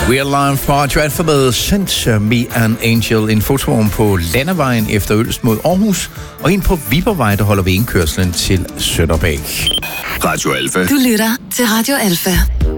We're live fra Radio Alfa med Send Me an Angel. En fotovogn på landevejen efter Ølst mod Aarhus, og en på Viborgvej, der holder ved indkørslen til Sønderbæk. Radio Alfa. Du lytter til Radio Alfa.